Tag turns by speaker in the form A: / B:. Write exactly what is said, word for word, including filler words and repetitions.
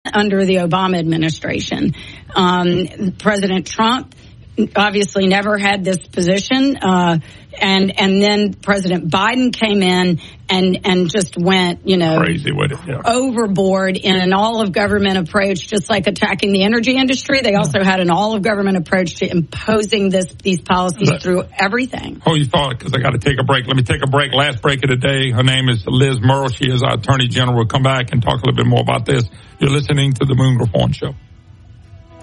A: under the Obama administration. Um, President Trump obviously never had this position, uh, and and then President Biden came in and and just went, you know,
B: crazy with it, yeah.
A: overboard in an all-of-government approach, just like attacking the energy industry. They also had an all-of-government approach to imposing this these policies but, through everything.
B: Oh, you thought it, because I got to take a break. Let me take a break. Last break of the day. Her name is Liz Murrill. She is our Attorney General. We'll come back and talk a little bit more about this. You're listening to the Moon Griffon Show.